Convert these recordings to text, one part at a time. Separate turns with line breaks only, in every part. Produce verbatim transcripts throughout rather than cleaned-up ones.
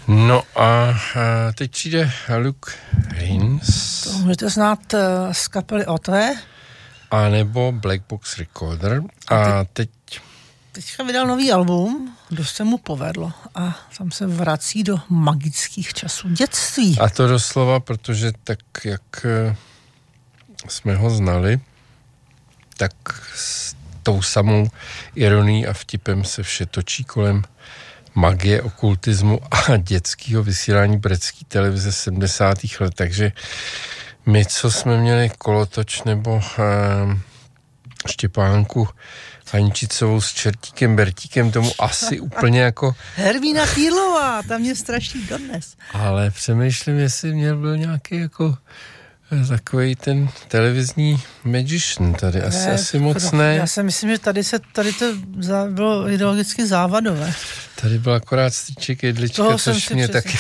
No a, a teď přijde Luke Haynes.
To můžete znát uh, z kapely Otve.
A nebo Black Box Recorder. A, a teď...
Teďka vydal nový album, dost se mu povedlo. A tam se vrací do magických časů dětství.
A to doslova, protože tak, jak jsme ho znali, tak s tou samou ironií a vtipem se vše točí kolem magie, okultismu a dětského vysílání britské televize sedmdesátých let. Takže my, co jsme měli Kolotoč nebo uh, Štěpánku Haničicovou s Čertíkem Bertíkem, tomu asi úplně jako...
Hermína Kýrlová, tam mě straší dodnes.
Ale přemýšlím, jestli měl byl nějaký jako takový ten televizní magician tady. Asi, ne, asi moc ne.
Já si myslím, že tady se tady to bylo ideologicky závadové.
Tady byl akorát Stříček Jedlička, což mě taky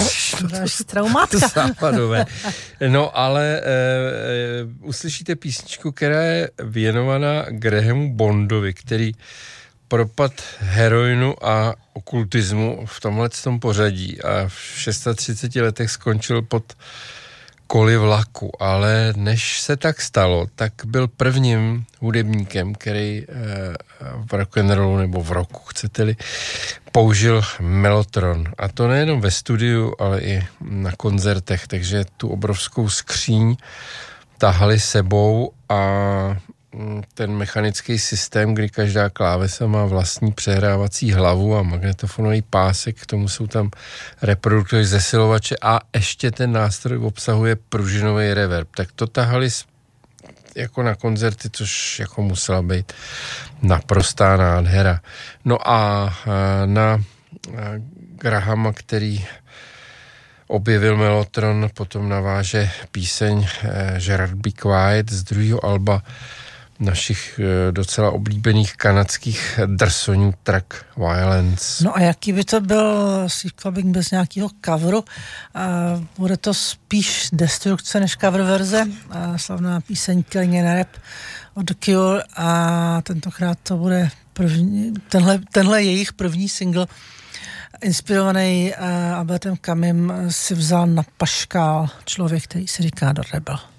traumátka.
Západové. No ale e, e, uslyšíte písničku, která je věnovaná Grahamu Bondovi, který propad heroinu a okultismu v tomhle tom pořadí a v třiceti šesti letech skončil pod koli vlaku, ale než se tak stalo, tak byl prvním hudebníkem, který e, v rock'n'rollu nebo v rocku, chcete-li, použil melotron. A to nejenom ve studiu, ale i na koncertech, takže tu obrovskou skříň tahali sebou a ten mechanický systém, kdy každá klávesa má vlastní přehrávací hlavu a magnetofonový pásek, k tomu jsou tam reproduktory, zesilovače a ještě ten nástroj obsahuje pružinový reverb. Tak to tahali jako na koncerty, což jako musela být naprostá nádhera. No a na Grahama, který objevil melotron, potom naváže píseň Gerard Be Quiet z druhého alba našich docela oblíbených kanadských drsonů Track Violence.
No a jaký by to byl Steve Clubbing bez nějakého coveru? Uh, bude to spíš destrukce než cover verze. Uh, slavná píseň Killing in a Rap od The Cure a tentokrát to bude první, tenhle, tenhle jejich první single inspirovaný uh, Albertem Camim si vzal na paškál člověk, který se říká The Rebel.